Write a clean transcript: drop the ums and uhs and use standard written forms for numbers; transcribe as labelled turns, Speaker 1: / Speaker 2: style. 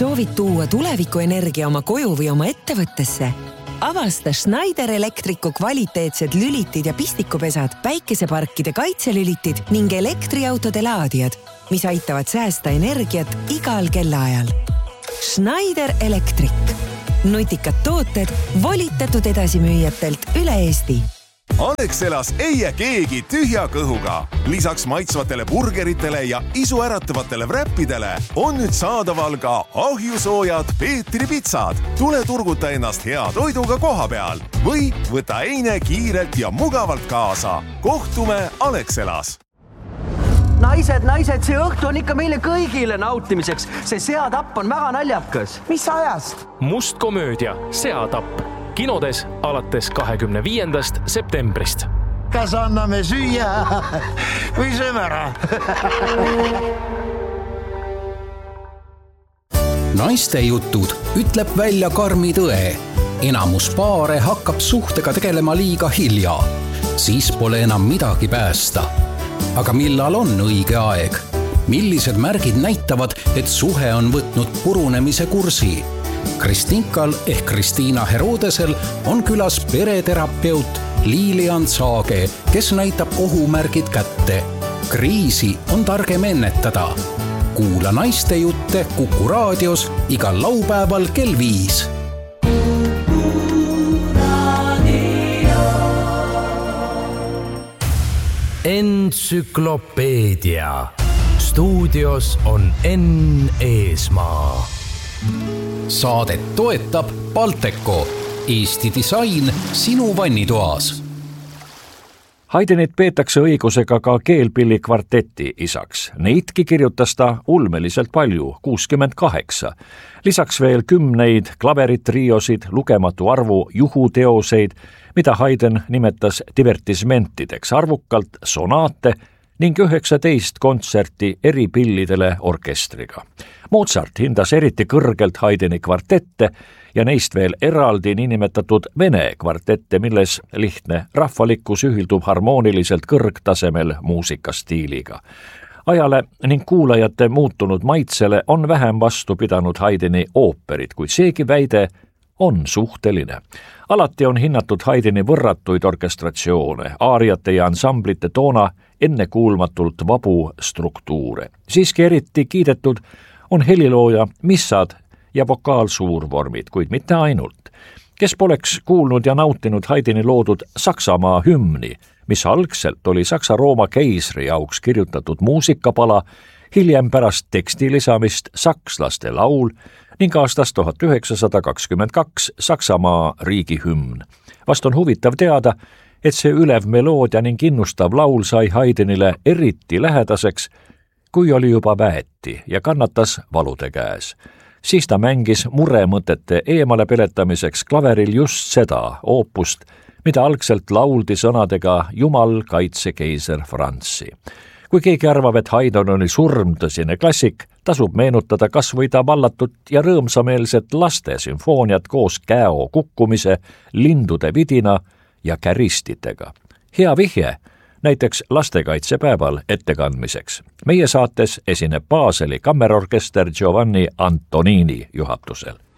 Speaker 1: Soovid tuua tulevikuenergia oma koju või oma ettevõttesse? Avasta Schneider Electricu kvaliteetsed lülitid ja pistikupesad, päikeseparkide kaitselülitid ning elektriautode laadijad, mis aitavad säästa energiat igal kellaajal. Schneider Electric. Nutikad tooted volitatud edasimüüjatelt üle Eesti.
Speaker 2: Alexelas ei jää keegi tühja kõhuga. Lisaks maitsvatele burgeritele ja isuäratavatele wrappidele on nüüd saadaval ka ahjusoojad Peetri pitsad. Tule turguta ennast hea toiduga koha peal või võta eine kiirelt ja mugavalt kaasa. Kohtume Alexelas.
Speaker 3: Naised, see õhtu on ikka meile kõigile nautimiseks. See seatapp on väga naljakas.
Speaker 4: Mis ajast?
Speaker 5: Mustkomöödia Seatapp. Kinodes alates 25. septembrist.
Speaker 4: Kas anname süüa või sõmera?
Speaker 6: Naistejutud ütleb välja karmi tõe. Enamus paare hakkab suhtega tegelema liiga hilja. Siis pole enam midagi päästa. Aga millal on õige aeg? Millised märgid näitavad, et suhe on võtnud purunemise kursi? Kristinkal ehk Kristiina Herodesel on külas pereterapeut Lilian Saage, kes näitab ohumärgid kätte. Kriisi on targem ennetada. Kuula Naistejutte Kuku raadios igal laupäeval kell 5.
Speaker 7: Entsüklopeedia. Stuudios on Enn Eesmaa.
Speaker 6: Saadet toetab Balteco. Eesti disain sinu vannitoas.
Speaker 8: Haydnit peetakse õigusega ka keelpilli kvarteti isaks. Neidki kirjutas ta ulmeliselt palju, 68. Lisaks veel 10 klaveritriosid, lugematu arvu juhuteoseid, mida Haydn nimetas divertismentideks, arvukalt sonaate ning 19 kontserti eri pillidele orkestriga. Mozart hindas eriti kõrgelt Haydni kvartette ja neist veel eraldi niinimetatud vene kvartette, milles lihtne rahvalikkus ühildub harmooniliselt kõrgtasemel muusikastiiliga. Ajale ning kuulajate muutunud maitsele on vähem vastu pidanud Haydni ooperid, kuid seegi väide on suhteline. Alati on hinnatud Haydni võrratuid orkestratsioone, aariate ja ansamblite toona ennekuulmatult vabu struktuure. Siiski eriti kiidetud on helilooja missad ja vokaalsuurvormid, kuid mitte ainult. Kes poleks kuulnud ja nautinud Haydni loodud Saksamaa hümni, mis algselt oli Saksa-Rooma keisri jaoks kirjutatud muusikapala, hiljem pärast teksti lisamist sakslaste laul ning aastast 1922 Saksamaa riigihümn. Vast on huvitav teada, et see ülev meloodia ning innustav laul sai Haydnile eriti lähedaseks, kui oli juba väeti ja kannatas valude käes. Siis ta mängis muremõtete eemale peletamiseks klaveril just seda oopust, mida algselt lauldi sõnadega Jumal kaitse keiser Franzi. Kui keegi arvab, et Haydn oli surmtõsine klassik, tasub meenutada kas või ta vallatut ja rõõmsameelset laste sümfooniat koos käo kukkumise, lindude vidina ja käristitega. Hea vihje näiteks lastekaitsepäeval ettekandmiseks. Meie saates esineb Baseli kammerorkester Giovanni Antonini juhatusel.